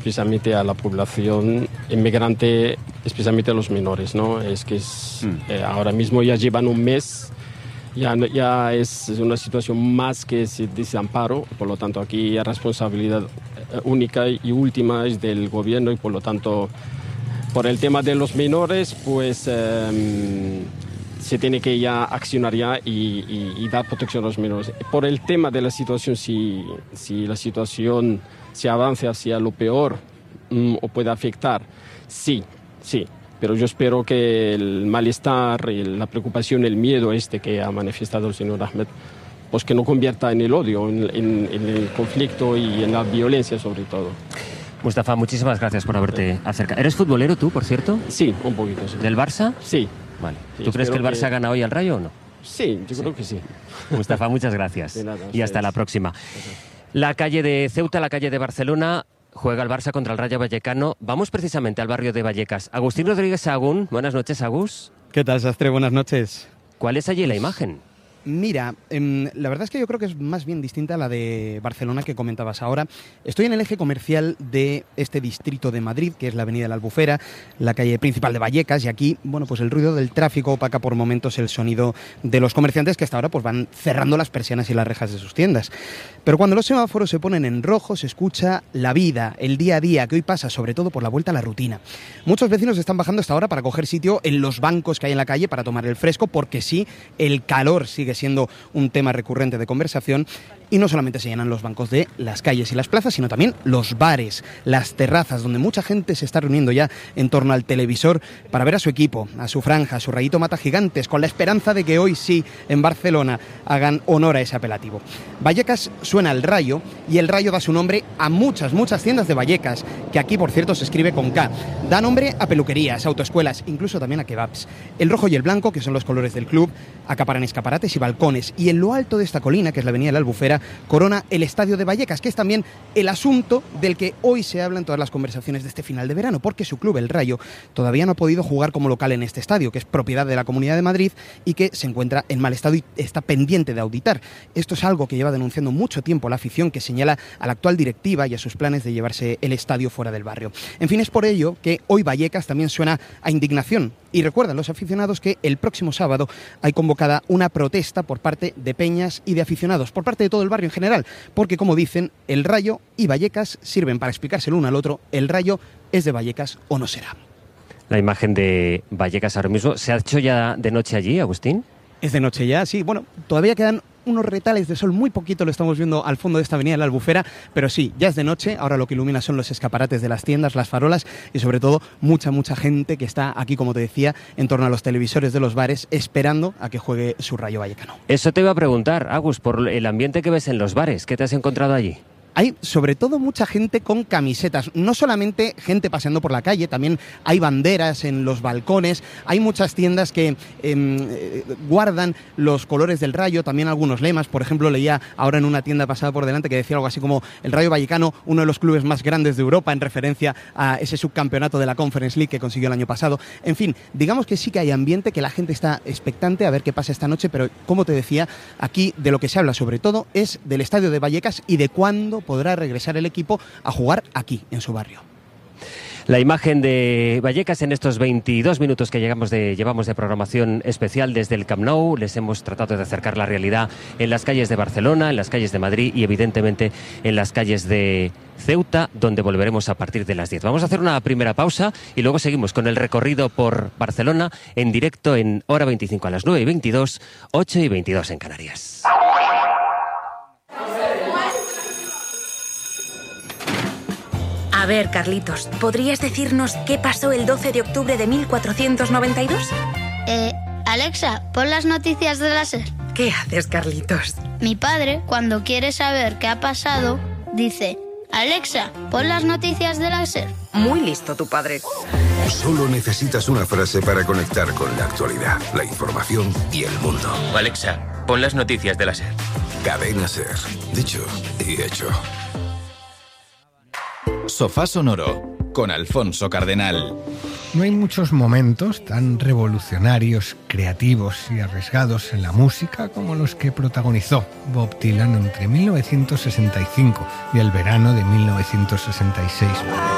especialmente a la población inmigrante, especialmente a los menores, ¿no? Ahora mismo ya llevan un mes, ya es una situación más que ese desamparo, por lo tanto aquí la responsabilidad única y última es del gobierno y por lo tanto por el tema de los menores pues se tiene que ya accionar ya y dar protección a los menores. Por el tema de la situación, si la situación se avance hacia lo peor o puede afectar, sí, pero yo espero que el malestar, la preocupación, el miedo que ha manifestado el señor Ahmed, pues que no convierta en el odio, en el conflicto y en la violencia sobre todo. Mustafa, muchísimas gracias por haberte acercado. ¿Eres futbolero tú, por cierto? Sí, un poquito. Sí. ¿Del Barça? Sí. Vale. ¿Tú crees que el Barça gana hoy al Rayo o no? Sí, yo creo que sí. Mustafa, muchas gracias. De nada, y hasta la próxima. La calle de Ceuta, la calle de Barcelona, juega el Barça contra el Rayo Vallecano. Vamos precisamente al barrio de Vallecas. Agustín Rodríguez Sahagún. Buenas noches, Agus. ¿Qué tal, Sastre? Buenas noches. ¿Cuál es allí la imagen? Mira, la verdad es que yo creo que es más bien distinta a la de Barcelona que comentabas ahora. Estoy en el eje comercial de este distrito de Madrid, que es la avenida de la Albufera, la calle principal de Vallecas, y aquí, bueno, pues el ruido del tráfico opaca por momentos el sonido de los comerciantes que hasta ahora pues van cerrando las persianas y las rejas de sus tiendas. Pero cuando los semáforos se ponen en rojo se escucha la vida, el día a día, que hoy pasa sobre todo por la vuelta a la rutina. Muchos vecinos están bajando hasta ahora para coger sitio en los bancos que hay en la calle para tomar el fresco, porque sí, el calor sigue siendo un tema recurrente de conversación y no solamente se llenan los bancos de las calles y las plazas, sino también los bares, las terrazas, donde mucha gente se está reuniendo ya en torno al televisor para ver a su equipo, a su franja, a su Rayito Mata Gigantes, con la esperanza de que hoy sí, en Barcelona, hagan honor a ese apelativo. Vallecas suena al Rayo y el Rayo da su nombre a muchas tiendas de Vallecas, que aquí, por cierto, se escribe con K. Da nombre a peluquerías, autoescuelas, incluso también a kebabs. El rojo y el blanco, que son los colores del club, acaparan escaparates y balcones, y en lo alto de esta colina, que es la avenida de la Albufera, corona el Estadio de Vallecas, que es también el asunto del que hoy se habla en todas las conversaciones de este final de verano, porque su club, el Rayo, todavía no ha podido jugar como local en este estadio, que es propiedad de la Comunidad de Madrid y que se encuentra en mal estado y está pendiente de auditar. Esto es algo que lleva denunciando mucho tiempo la afición, que señala a la actual directiva y a sus planes de llevarse el estadio fuera del barrio. En fin, es por ello que hoy Vallecas también suena a indignación. Y recuerdan los aficionados que el próximo sábado hay convocada una protesta por parte de peñas y de aficionados, por parte de todo el barrio en general, porque, como dicen, el Rayo y Vallecas sirven para explicarse el uno al otro. El Rayo es de Vallecas o no será. La imagen de Vallecas ahora mismo. ¿Se ha hecho ya de noche allí, Agustín? Es de noche ya, sí. Bueno, todavía quedan unos retales de sol, muy poquito lo estamos viendo al fondo de esta avenida de la Albufera, pero sí, ya es de noche. Ahora lo que ilumina son los escaparates de las tiendas, las farolas y sobre todo mucha gente que está aquí, como te decía, en torno a los televisores de los bares, esperando a que juegue su Rayo Vallecano. Eso te iba a preguntar, Agus, por el ambiente que ves en los bares. ¿Qué te has encontrado allí? Hay sobre todo mucha gente con camisetas, no solamente gente paseando por la calle, también hay banderas en los balcones, hay muchas tiendas que guardan los colores del Rayo, también algunos lemas. Por ejemplo, leía ahora en una tienda pasada por delante que decía algo así como el Rayo Vallecano, uno de los clubes más grandes de Europa, en referencia a ese subcampeonato de la Conference League que consiguió el año pasado. En fin, digamos que sí que hay ambiente, que la gente está expectante a ver qué pasa esta noche, pero como te decía, aquí de lo que se habla sobre todo es del estadio de Vallecas y de cuándo podrá regresar el equipo a jugar aquí, en su barrio. La imagen de Vallecas en estos 22 minutos que llevamos de programación especial desde el Camp Nou. Les hemos tratado de acercar la realidad en las calles de Barcelona, en las calles de Madrid y evidentemente en las calles de Ceuta, donde volveremos a partir de las 10. Vamos a hacer una primera pausa y luego seguimos con el recorrido por Barcelona en directo en hora 25 a las 9:22, 8:22 en Canarias. A ver, Carlitos, ¿podrías decirnos qué pasó el 12 de octubre de 1492? Alexa, pon las noticias de la SER. ¿Qué haces, Carlitos? Mi padre, cuando quiere saber qué ha pasado, dice: Alexa, pon las noticias de la SER. Muy listo tu padre. Solo necesitas una frase para conectar con la actualidad, la información y el mundo. Alexa, pon las noticias de la SER. Cadena SER. Dicho y hecho. Sofá Sonoro, con Alfonso Cardenal. No hay muchos momentos tan revolucionarios, creativos y arriesgados en la música como los que protagonizó Bob Dylan entre 1965 y el verano de 1966.